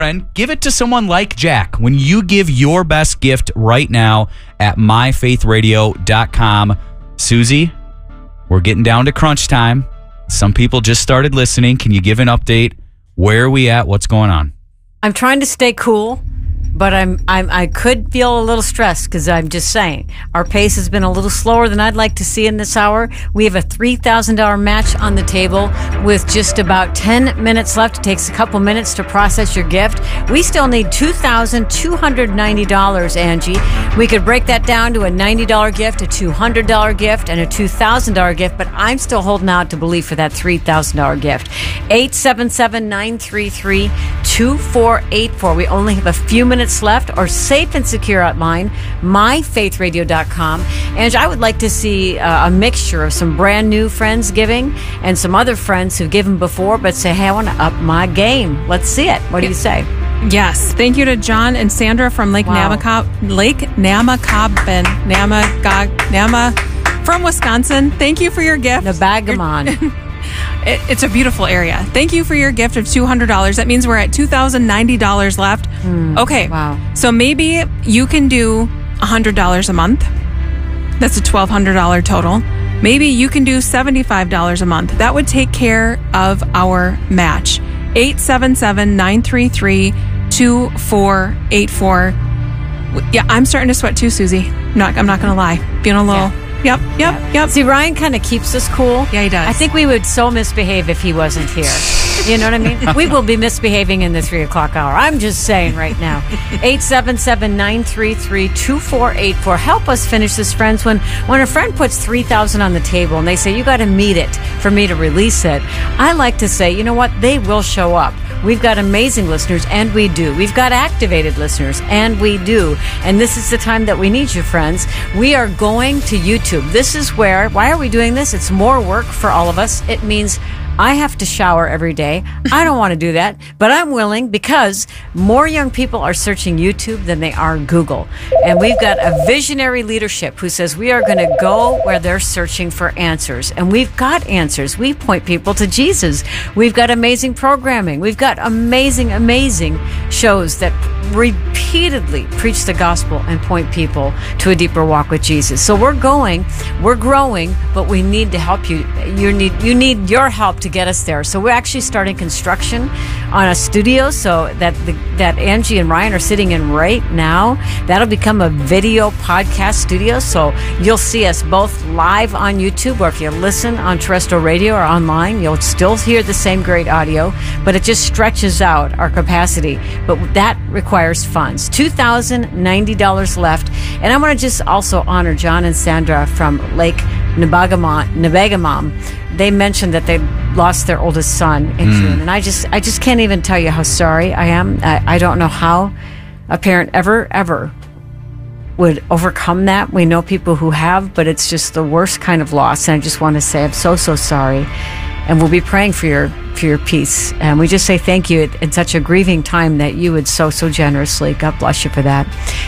Friend, give it to someone like Jack. When you give your best gift right now at myfaithradio.com. Susie, we're getting down to crunch time. Some people just started listening. Can you give an update? Where are we at? What's going on? I'm trying to stay cool, but I could feel a little stressed because I'm just saying our pace has been a little slower than I'd like to see in this hour. We have a $3,000 match on the table with just about 10 minutes left. It takes a couple minutes to process your gift. We still need $2,290, Angie. We could break that down to a $90 gift, a $200 gift, and a $2,000 gift, but I'm still holding out to believe for that $3,000 gift. 877-933-2484. We only have a few minutes left, or safe and secure online, myfaithradio.com. And I would like to see a mixture of some brand new friends giving and some other friends who've given before but say, hey, I want to up my game. Let's see it. What do you say? Yes. Thank you to John and Sandra from Lake Namakaben, from Wisconsin. Thank you for your gift. Nebagamon. It's a beautiful area. Thank you for your gift of $200. That means we're at $2,090 left. Okay. Wow. So maybe you can do $100 a month. That's a $1,200 total. Maybe you can do $75 a month. That would take care of our match. 877-933-2484. Yeah, I'm starting to sweat too, Susie. I'm not going to lie. Feeling a little... Yep. See, Ryan kind of keeps us cool. Yeah, he does. I think we would so misbehave if he wasn't here. You know what I mean? We will be misbehaving in the 3 o'clock hour. I'm just saying right now. 877-933-2484. Help us finish this, friends. When a friend puts $3,000 on the table and they say, you got to meet it for me to release it, I like to say, you know what? They will show up. We've got amazing listeners, and we do. We've got activated listeners, and we do. And this is the time that we need you, friends. We are going to YouTube. This is where, why are we doing this? It's more work for all of us. It means I have to shower every day. I don't want to do that, but I'm willing because more young people are searching YouTube than they are Google. And we've got a visionary leadership who says we are going to go where they're searching for answers. And we've got answers. We point people to Jesus. We've got amazing programming. We've got amazing shows that repeatedly preach the gospel and point people to a deeper walk with Jesus. So we're growing, but we need to help you. You need your help to get us there. So we're actually starting construction on a studio so that Angie and Ryan are sitting in right now. That'll become a video podcast studio. So you'll see us both live on YouTube, or if you listen on terrestrial radio or online, you'll still hear the same great audio, but it just stretches out our capacity. But that requires funds. $2,090 left. And I want to just also honor John and Sandra from Lake Nebagamon. They mentioned that they lost their oldest son in June, and I just can't even tell you how sorry I am. I don't know how a parent ever would overcome that. We know people who have, but it's just the worst kind of loss. And I just want to say I'm so sorry, and we'll be praying for your peace. And we just say thank you in such a grieving time that you would so generously. God bless you for that.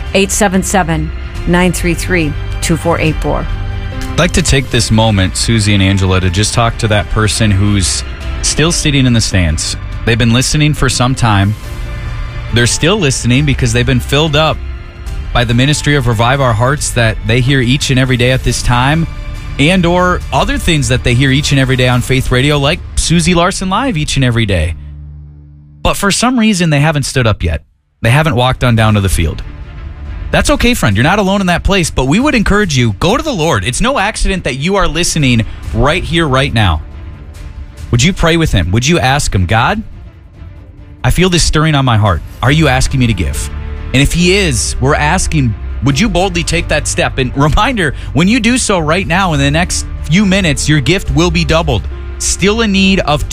877-933-2484. I'd like to take this moment, Susie and Angela, to just talk to that person who's still sitting in the stands. They've been listening for some time. They're still listening because they've been filled up by the ministry of Revive Our Hearts that they hear each and every day at this time, and or other things that they hear each and every day on Faith Radio, like Susie Larson Live each and every day. But for some reason, they haven't stood up yet. They haven't walked on down to the field. That's okay, friend. You're not alone in that place, but we would encourage you, go to the Lord. It's no accident that you are listening right here, right now. Would you pray with him? Would you ask him, God, I feel this stirring on my heart. Are you asking me to give? And if he is, we're asking, would you boldly take that step? And reminder, when you do so right now, in the next few minutes, your gift will be doubled. Still in need of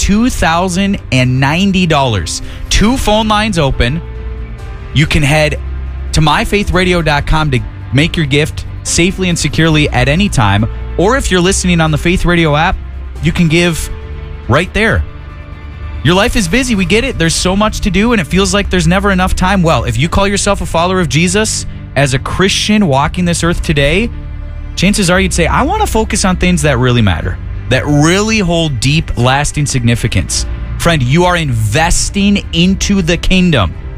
$2,090. 2 phone lines open. You can head to myfaithradio.com to make your gift safely and securely at any time. Or if you're listening on the Faith Radio app, you can give right there. Your life is busy. We get it. There's so much to do, and it feels like there's never enough time. Well, if you call yourself a follower of Jesus, as a Christian walking this earth today, chances are you'd say, I want to focus on things that really matter, that really hold deep, lasting significance. Friend, you are investing into the kingdom.